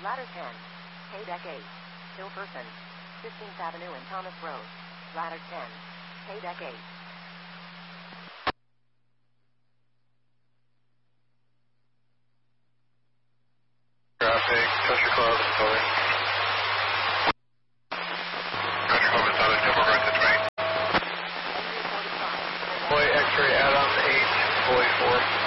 Ladder 10, K-Deck 8, Hillperson, 15th Avenue and Thomas Road. Ladder 10, K-Deck 8. Traffic, Country Club, sorry. Country Club is on a double right to train. Boy, X-ray, Adam 8, Boy 4.